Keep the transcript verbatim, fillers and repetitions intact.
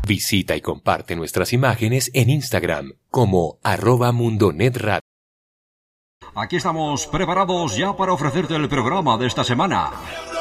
Visita y comparte nuestras imágenes en Instagram como arroba mundonetradio. Aquí estamos preparados ya para ofrecerte el programa de esta semana.